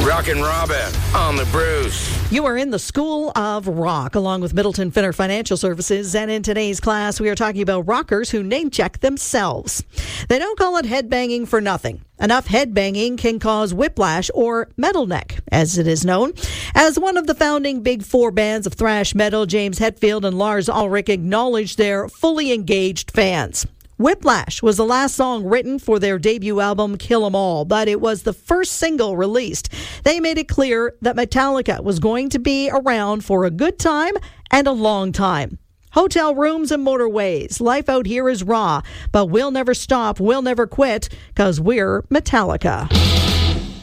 Rockin' Robin on the Bruce. You are in the School of Rock, along with Middleton Finner Financial Services. And in today's class, we are talking about rockers who name-check themselves. They don't call it headbanging for nothing. Enough headbanging can cause whiplash, or metal neck, as it is known. As one of the founding Big Four bands of thrash metal, James Hetfield and Lars Ulrich acknowledged their fully engaged fans. Whiplash was the last song written for their debut album, Kill 'Em All, but it was the first single released. They made it clear that Metallica was going to be around for a good time and a long time. Hotel rooms and motorways. Life out here is raw, but we'll never stop, we'll never quit, because we're Metallica.